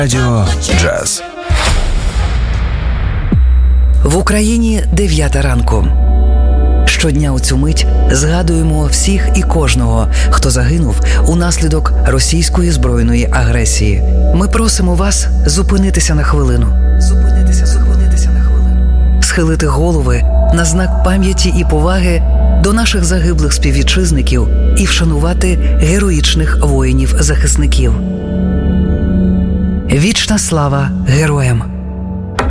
Радіо Джаз. В Україні 9 ранку. Щодня у цю мить згадуємо всіх і кожного, хто загинув унаслідок російської збройної агресії. Ми просимо вас зупинитися на хвилину. Схилити голови на знак пам'яті і поваги до наших загиблих співвітчизників і вшанувати героїчних воїнів-захисників. Вічна слава героям!